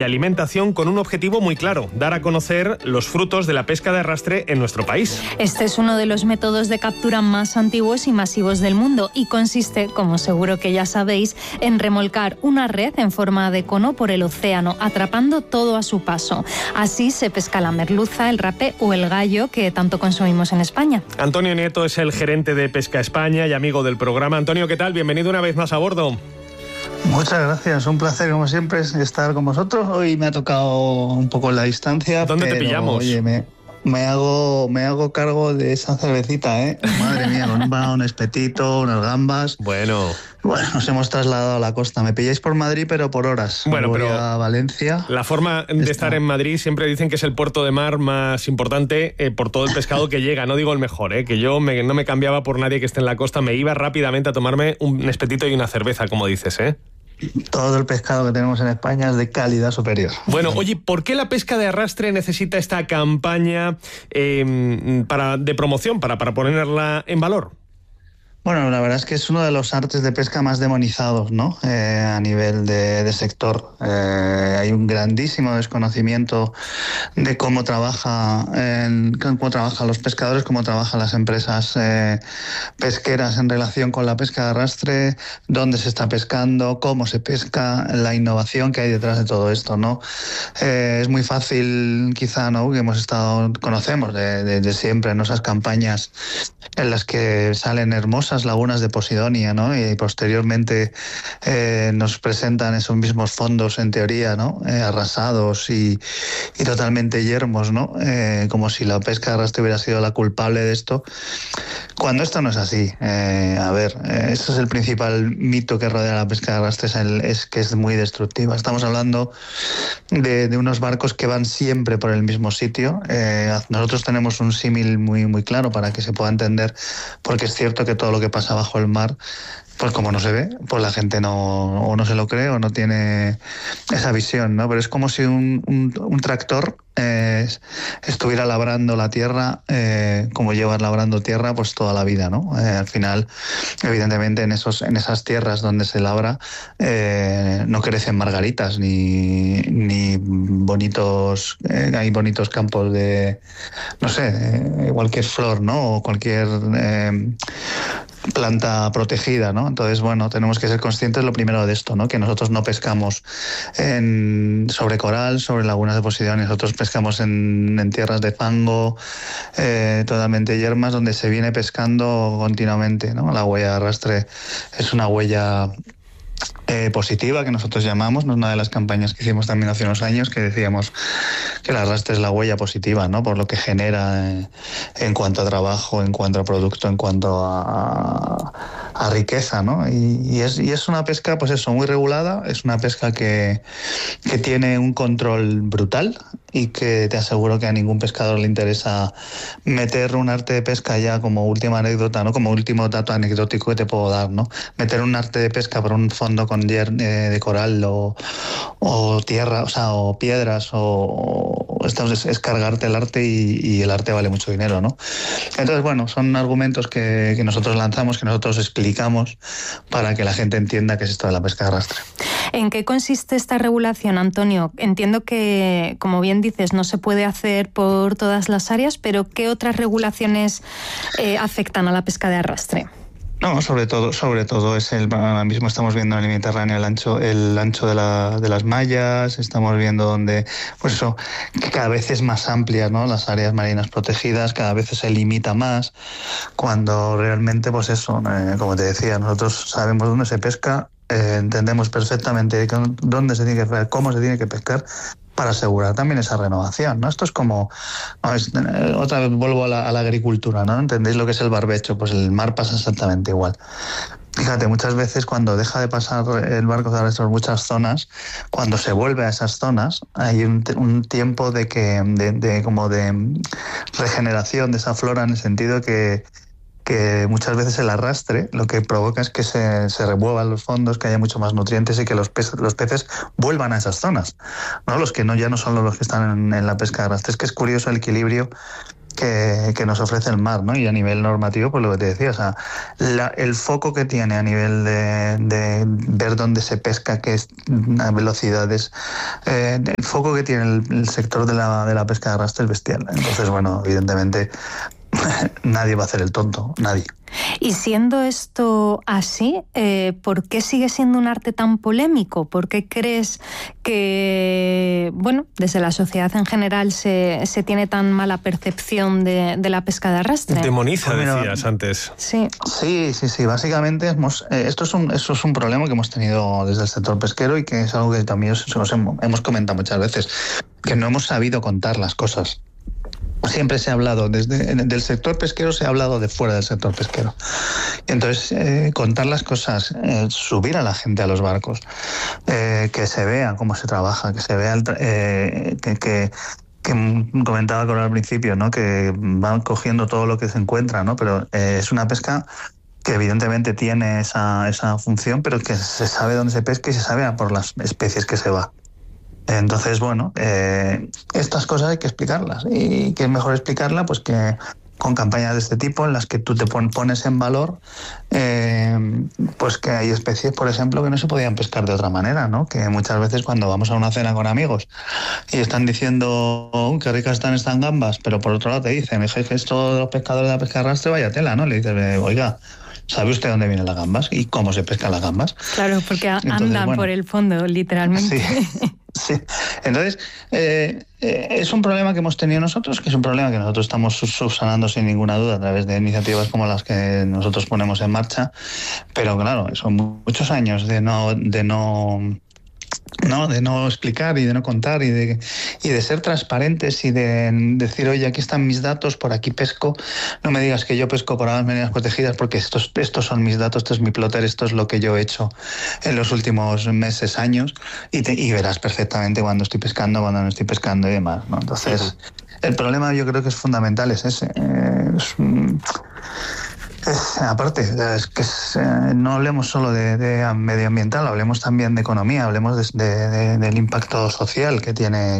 alimentación con un objetivo muy claro: dar a conocer los frutos de la pesca de arrastre en nuestro país. Este es uno de los métodos de captura más antiguos y masivos del mundo y consiste, como seguro que ya sabéis, en remolcar una red en forma de cono por el océano, atrapando todo a su paso. Así se pesca la merluza, el rape o el gallo que tanto consumimos en España. Antonio Nieto es el gerente de Pesca España y amigo del programa. Antonio, ¿qué tal? Bienvenido una vez más a bordo. Muchas gracias, un placer como siempre estar con vosotros. Hoy me ha tocado un poco la distancia. ¿Dónde te pillamos? Oye, me hago cargo de esa cervecita, ¿eh? Madre mía, un espetito, unas gambas. Bueno, nos hemos trasladado a la costa. Me pilláis por Madrid, pero por horas. Bueno, voy pero a Valencia. La forma de estar en Madrid, siempre dicen que es el puerto de mar más importante por todo el pescado que llega. No digo el mejor, que yo no me cambiaba por nadie que esté en la costa. Me iba rápidamente a tomarme un espetito y una cerveza, como dices, Todo el pescado que tenemos en España es de calidad superior. Bueno, oye, ¿por qué la pesca de arrastre necesita esta campaña de promoción, para ponerla en valor? Bueno, la verdad es que es uno de los artes de pesca más demonizados, ¿no? A nivel de sector. Hay un grandísimo desconocimiento de cómo trabajan los pescadores, cómo trabajan las empresas pesqueras en relación con la pesca de arrastre, dónde se está pescando, cómo se pesca, la innovación que hay detrás de todo esto, ¿no? Es muy fácil, quizá, ¿no? Que conocemos de siempre, ¿no? Esas campañas en las que salen hermosas lagunas de Posidonia, ¿no? Y posteriormente nos presentan esos mismos fondos, en teoría, ¿no? Arrasados y totalmente yermos, ¿no? Como si la pesca de arrastre hubiera sido la culpable de esto, cuando esto no es así. Ese es el principal mito que rodea la pesca de arrastre, es que es muy destructiva. Estamos hablando de unos barcos que van siempre por el mismo sitio. Nosotros tenemos un símil muy, muy claro para que se pueda entender, porque es cierto que todo lo que pasa bajo el mar, pues como no se ve, pues la gente no se lo cree o no tiene esa visión, ¿no? Pero es como si un tractor estuviera labrando la tierra, como llevas labrando tierra pues toda la vida, ¿no? Al final, evidentemente, en esas tierras donde se labra no crecen margaritas ni bonitos, hay bonitos campos de, no sé, cualquier flor, ¿no? O cualquier planta protegida, ¿no? Entonces, bueno, tenemos que ser conscientes lo primero de esto, ¿no? Que nosotros no pescamos sobre coral, sobre lagunas de Posidonia, nosotros pescamos en tierras de fango, totalmente yermas, donde se viene pescando continuamente, ¿no? La huella de arrastre es una huella positiva, que nosotros llamamos, ¿no? Una de las campañas que hicimos también hace unos años, que decíamos que el arrastre es la huella positiva, ¿no? Por lo que genera en cuanto a trabajo, en cuanto a producto, en cuanto a riqueza, ¿no? Y es una pesca, pues eso, muy regulada, es una pesca que tiene un control brutal y que te aseguro que a ningún pescador le interesa meter un arte de pesca, ya como última anécdota, ¿no? Como último dato anecdótico que te puedo dar, ¿no? Meter un arte de pesca por un fondo con de coral o tierra, o sea, o piedras, o esto es cargarte el arte, y el arte vale mucho dinero, ¿no? Entonces, bueno, son argumentos que nosotros lanzamos, que nosotros explicamos para que la gente entienda qué es esto de la pesca de arrastre. ¿En qué consiste esta regulación, Antonio? Entiendo que, como bien dices, no se puede hacer por todas las áreas, pero ¿qué otras regulaciones afectan a la pesca de arrastre? No, sobre todo ahora mismo estamos viendo en el Mediterráneo el ancho de las mallas, estamos viendo donde, pues eso, que cada vez es más amplia, ¿no? Las áreas marinas protegidas, cada vez se limita más, cuando realmente, pues eso, como te decía, nosotros sabemos dónde se pesca, entendemos perfectamente dónde se tiene que pescar, cómo se tiene que pescar, para asegurar también esa renovación, ¿no? Esto es como, otra vez vuelvo a la agricultura, ¿no? ¿Entendéis lo que es el barbecho? Pues el mar pasa exactamente igual. Fíjate, muchas veces cuando deja de pasar el barco de arrastre por muchas zonas, cuando se vuelve a esas zonas, hay un tiempo de regeneración de esa flora, en el sentido que muchas veces el arrastre lo que provoca es que se revuelvan los fondos, que haya mucho más nutrientes y que los peces vuelvan a esas zonas, ¿no? Los que ya no son los que están en la pesca de arrastre. Es que es curioso el equilibrio que nos ofrece el mar, ¿no? Y a nivel normativo, pues lo que te decía, o sea, el foco que tiene a nivel de ver dónde se pesca, qué velocidades, en foco que tiene el sector de la pesca de arrastre es bestial. Entonces, bueno, evidentemente nadie va a hacer el tonto, nadie. Y siendo esto así, ¿por qué sigue siendo un arte tan polémico? ¿Por qué crees que, bueno, desde la sociedad en general se tiene tan mala percepción de la pesca de arrastre? Demoniza, decías antes. Sí. Sí. Básicamente, esto es un problema que hemos tenido desde el sector pesquero y que es algo que también hemos comentado muchas veces, que no hemos sabido contar las cosas. Siempre se ha hablado, del sector pesquero se ha hablado de fuera del sector pesquero. Entonces, contar las cosas, subir a la gente a los barcos, que se vea cómo se trabaja, que se vea que comentaba con al principio, ¿no? Que van cogiendo todo lo que se encuentra, ¿no? Pero es una pesca que evidentemente tiene esa función, pero que se sabe dónde se pesca y se sabe por las especies que se va. Entonces, bueno, estas cosas hay que explicarlas. ¿Y qué es mejor explicarla? Pues que con campañas de este tipo en las que tú te pones en valor pues que hay especies, por ejemplo, que no se podían pescar de otra manera, ¿no? Que muchas veces cuando vamos a una cena con amigos y están diciendo qué ricas están gambas, pero por otro lado te dicen, el jefe, esto de los pescadores de la pesca de arrastre, vaya tela, ¿no? Le dices, oiga, ¿sabe usted dónde vienen las gambas y cómo se pescan las gambas? Claro, porque andan por el fondo, literalmente. Sí. Entonces, es un problema que hemos tenido nosotros, que es un problema que nosotros estamos subsanando sin ninguna duda a través de iniciativas como las que nosotros ponemos en marcha, pero claro, son muchos años de no explicar y de no contar y de ser transparentes y de decir, oye, aquí están mis datos, por aquí pesco, no me digas que yo pesco por las medidas protegidas porque estos son mis datos, esto es mi plotter, esto es lo que yo he hecho en los últimos meses, años, y verás perfectamente cuando estoy pescando, cuando no estoy pescando y demás, ¿no? Entonces, el problema yo creo que es fundamental, es ese. Aparte, es que no hablemos solo de medioambiental, hablemos también de economía, hablemos del impacto social que tiene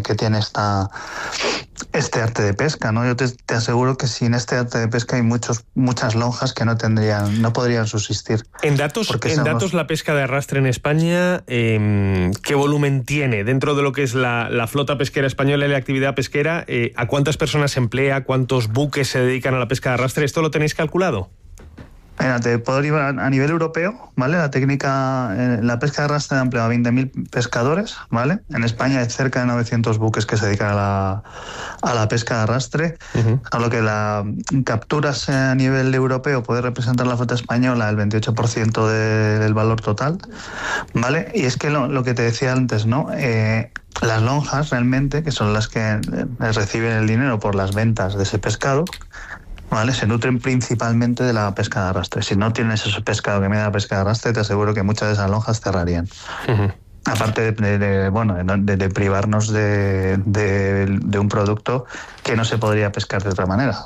este arte de pesca, ¿no? Yo te aseguro que sin este arte de pesca hay muchas lonjas que no podrían subsistir. En datos, la pesca de arrastre en España, ¿qué volumen tiene dentro de lo que es la flota pesquera española y la actividad pesquera? ¿A cuántas personas se emplea? ¿Cuántos buques se dedican a la pesca de arrastre? ¿Esto lo tenéis calculado? Mira, te puedo ir a nivel europeo, ¿vale? La pesca de arrastre ha empleado a 20.000 pescadores, ¿vale? En España hay cerca de 900 buques que se dedican a la pesca de arrastre, a lo que la capturas a nivel europeo puede representar la flota española el 28% del valor total, ¿vale? Y es que lo que te decía antes, ¿no? Las lonjas realmente, que son las que reciben el dinero por las ventas de ese pescado, ¿vale? Se nutren principalmente de la pesca de arrastre. Si no tienes ese pescado que me da la pesca de arrastre, te aseguro que muchas de esas lonjas cerrarían. Aparte de privarnos de un producto que no se podría pescar de otra manera.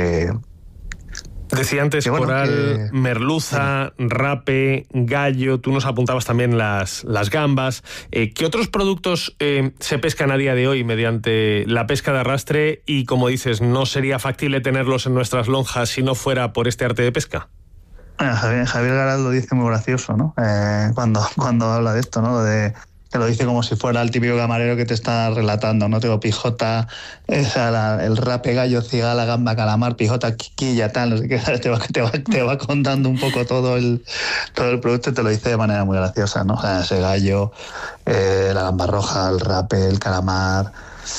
Decía antes coral, merluza, rape, gallo, tú nos apuntabas también las gambas. ¿Qué otros productos se pescan a día de hoy mediante la pesca de arrastre y, como dices, no sería factible tenerlos en nuestras lonjas si no fuera por este arte de pesca? Javier Garal lo dice muy gracioso, ¿no? Cuando habla de esto, ¿no? Que lo dice como si fuera el típico camarero que te está relatando, ¿no? Tengo pijota, el rape, gallo, cigala, gamba, calamar, pijota, quiquilla, tal, no sé qué, te va contando un poco todo el producto y te lo dice de manera muy graciosa, ¿no? O sea, ese gallo, la gamba roja, el rape, el calamar,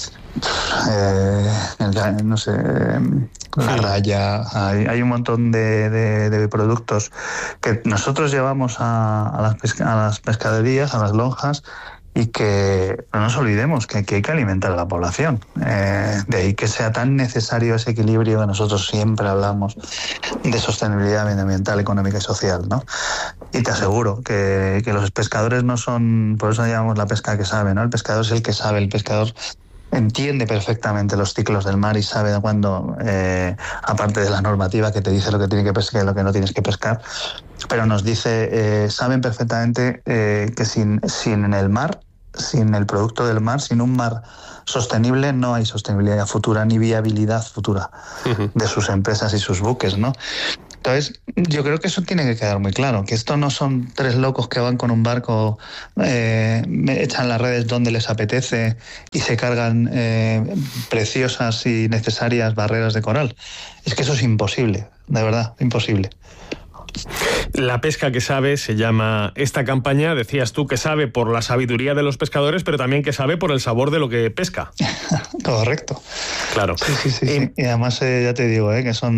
no sé, la raya, hay un montón de productos que nosotros llevamos a las pescaderías, a las lonjas, y que no nos olvidemos que hay que alimentar a la población. De ahí que sea tan necesario ese equilibrio que nosotros siempre hablamos de sostenibilidad medioambiental, económica y social, ¿no? Y te aseguro que los pescadores no son, por eso llamamos la pesca que sabe, ¿no? El pescador es el que sabe, el pescador entiende perfectamente los ciclos del mar y sabe cuándo, aparte de la normativa que te dice lo que tiene que pescar y lo que no tienes que pescar, pero nos dice, saben perfectamente que sin el mar, sin el producto del mar, sin un mar sostenible, no hay sostenibilidad futura ni viabilidad futura de sus empresas y sus buques, ¿no? Entonces, yo creo que eso tiene que quedar muy claro, que esto no son 3 locos que van con un barco, echan las redes donde les apetece y se cargan preciosas y necesarias barreras de coral. Es que eso es imposible, de verdad, imposible. La pesca que sabe se llama esta campaña. Decías tú que sabe por la sabiduría de los pescadores, pero también que sabe por el sabor de lo que pesca. Correcto. Claro. Sí. Y además ya te digo, que es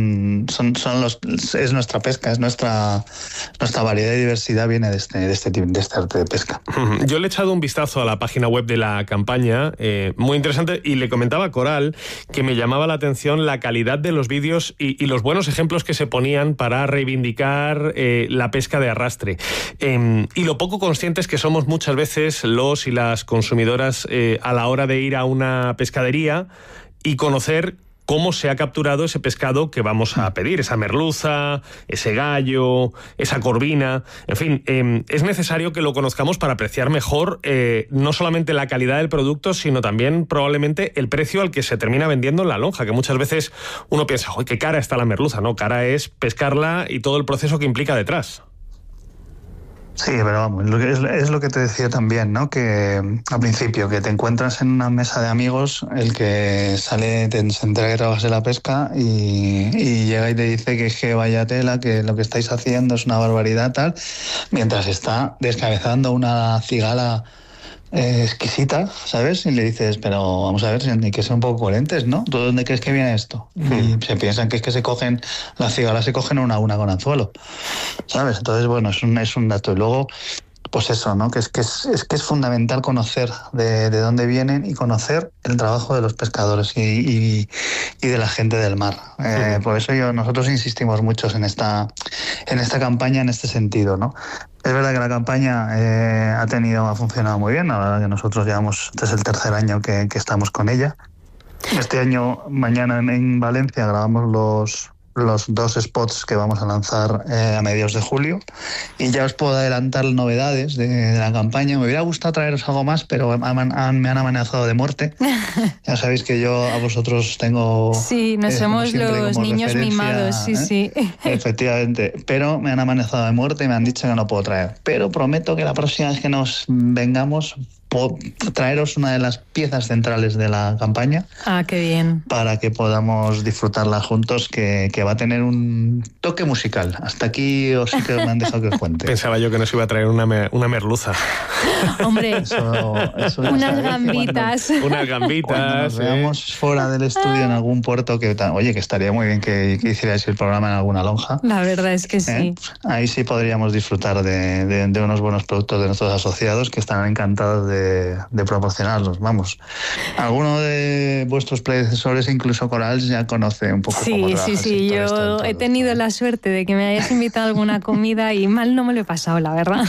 nuestra pesca, es nuestra variedad y diversidad viene de este arte de pesca. Yo le he echado un vistazo a la página web de la campaña, muy interesante, y le comentaba a Coral que me llamaba la atención la calidad de los vídeos y los buenos ejemplos que se ponían para reivindicar la pesca de arrastre. Y lo poco conscientes que somos muchas veces los y las consumidoras a la hora de ir a una pescadería y conocer cómo se ha capturado ese pescado que vamos a pedir, esa merluza, ese gallo, esa corvina, en fin, es necesario que lo conozcamos para apreciar mejor no solamente la calidad del producto, sino también probablemente el precio al que se termina vendiendo en la lonja, que muchas veces uno piensa, ¡ay, qué cara está la merluza! No, cara es pescarla y todo el proceso que implica detrás. Sí, pero vamos, es lo que te decía también, ¿no? Que al principio, que te encuentras en una mesa de amigos, el que sale, se entera que trabajas en la pesca y llega y te dice que vaya tela, que lo que estáis haciendo es una barbaridad, tal, mientras está descabezando una cigala exquisita, ¿sabes? Y le dices, pero vamos a ver, hay que ser un poco coherentes, ¿no? ¿Tú dónde crees que viene esto? Y se piensan que es que las cigalas se cogen una con anzuelo, ¿sabes? Entonces, bueno, es un dato. Y luego, pues eso, ¿no? Que es fundamental conocer de dónde vienen y conocer el trabajo de los pescadores y de la gente del mar. Por eso nosotros insistimos mucho en esta campaña en este sentido, ¿no? Es verdad que la campaña ha funcionado muy bien. La verdad que nosotros este es el 3er año que estamos con ella. Este año, mañana en Valencia, grabamos los 2 spots que vamos a lanzar a mediados de julio, y ya os puedo adelantar novedades de la campaña. Me hubiera gustado traeros algo más, pero me han amenazado de muerte. Ya sabéis que yo a vosotros tengo... Sí, nos somos los niños mimados, sí. Efectivamente, pero me han amenazado de muerte y me han dicho que no puedo traer. Pero prometo que la próxima vez que nos vengamos, traeros una de las piezas centrales de la campaña. Ah, qué bien. Para que podamos disfrutarla juntos, que va a tener un toque musical. Hasta aquí sí que me han dejado que os cuente. Pensaba yo que nos iba a traer una merluza. Hombre, eso unas gambitas. Unas gambitas. Cuando nos veamos fuera del estudio en algún puerto, que estaría muy bien que hicierais el programa en alguna lonja. La verdad es que sí. Ahí sí podríamos disfrutar de unos buenos productos de nuestros asociados, que estarán encantados de proporcionarlos. Vamos, alguno de vuestros predecesores, incluso Coral, ya conoce un poco cómo trabaja. Sí, yo he tenido la suerte de que me hayas invitado a alguna comida y mal no me lo he pasado, la verdad.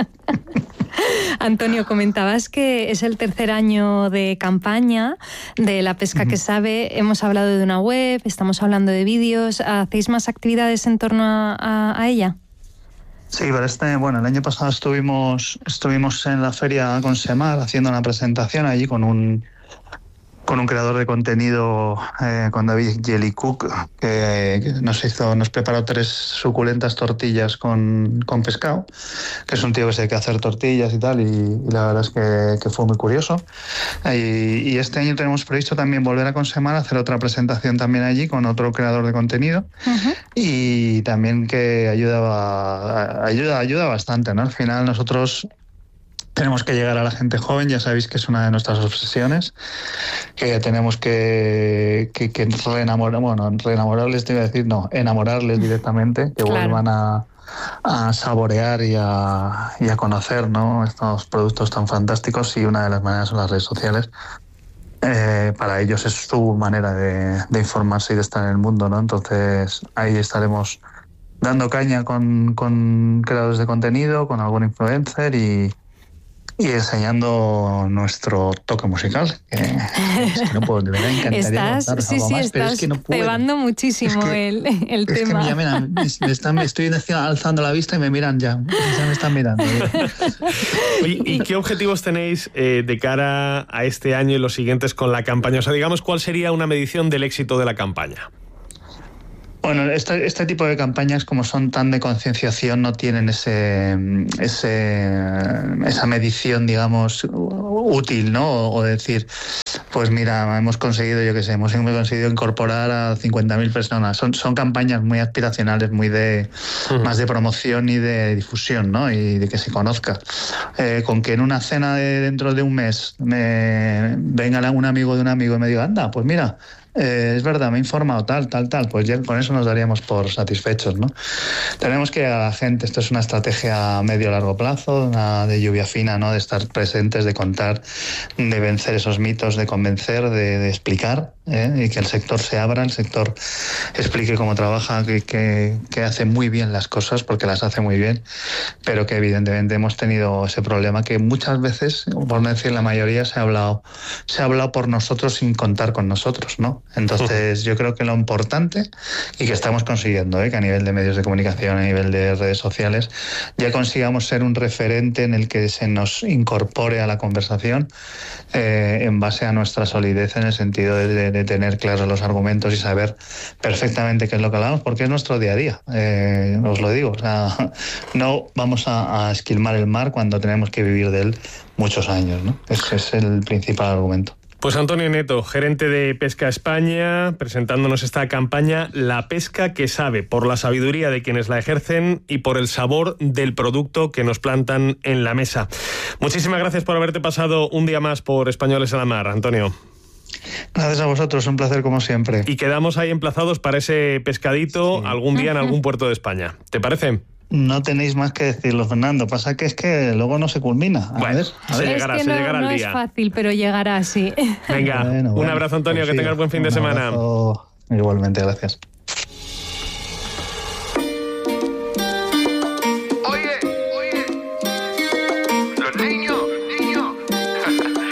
Antonio, comentabas que es el 3er año de campaña de La Pesca que Sabe. Hemos hablado de una web, estamos hablando de vídeos. ¿Hacéis más actividades en torno a ella? Sí, pero el año pasado estuvimos en la feria con Semar haciendo una presentación allí con un creador de contenido, con David Jellycook, que nos preparó 3 suculentas tortillas con pescado, que es un tío que se dedica a hacer tortillas y tal, y la verdad es que fue muy curioso. Y este año tenemos previsto también volver a Consemar, hacer otra presentación también allí con otro creador de contenido, y también que ayuda bastante, ¿no? Al final nosotros tenemos que llegar a la gente joven, ya sabéis que es una de nuestras obsesiones, que tenemos que reenamorarles, te iba a decir, no, enamorarles directamente, que vuelvan a saborear y a conocer, ¿no?, estos productos tan fantásticos, y una de las maneras son las redes sociales. Para ellos es su manera de informarse y de estar en el mundo, ¿no? Entonces ahí estaremos dando caña con creadores de contenido, con algún influencer y enseñando nuestro toque musical, que es que no puedo, de verdad, encantaría contaros algo más, pero es que no puedo. Cebando muchísimo el tema. Es que me estoy alzando la vista y me miran ya me están mirando. Oye, ¿y qué objetivos tenéis de cara a este año y los siguientes con la campaña? O sea, digamos, ¿cuál sería una medición del éxito de la campaña? Bueno, este tipo de campañas, como son tan de concienciación, no tienen esa medición, digamos, útil, ¿no? O decir, pues mira, hemos conseguido incorporar a 50.000 personas. Son campañas muy aspiracionales, muy más de promoción y de difusión, ¿no? Y de que se conozca. Con que en una cena dentro de un mes venga un amigo de un amigo y me diga, anda, pues mira, es verdad, me he informado tal, pues ya con eso nos daríamos por satisfechos, ¿no? Tenemos que a la gente, esto es una estrategia a medio largo plazo, una de lluvia fina, ¿no? De estar presentes, de contar, de vencer esos mitos, de convencer, de explicar, y que el sector se abra, el sector explique cómo trabaja, que hace muy bien las cosas, porque las hace muy bien, pero que evidentemente hemos tenido ese problema que muchas veces, por no decir la mayoría, se ha hablado por nosotros sin contar con nosotros, ¿no? Entonces yo creo que lo importante, y que estamos consiguiendo, que a nivel de medios de comunicación, a nivel de redes sociales, ya consigamos ser un referente en el que se nos incorpore a la conversación en base a nuestra solidez, en el sentido de tener claros los argumentos y saber perfectamente qué es lo que hablamos, porque es nuestro día a día, os lo digo, o sea, no vamos a esquilmar el mar cuando tenemos que vivir de él muchos años, ¿no? Ese es el principal argumento. Pues Antonio Neto, gerente de Pesca España, presentándonos esta campaña La pesca que sabe, por la sabiduría de quienes la ejercen y por el sabor del producto que nos plantan en la mesa. Muchísimas gracias por haberte pasado un día más por Españoles a la Mar, Antonio. Gracias a vosotros, un placer como siempre. Y quedamos ahí emplazados para ese pescadito algún día en algún puerto de España. ¿Te parece? No tenéis más que decirlo, Fernando. Pasa que es que luego no se culmina. A ver. Se llegará al día. No es fácil, pero llegará, sí. Venga, un abrazo, Antonio, pues que tengas buen fin de semana. Igualmente, gracias.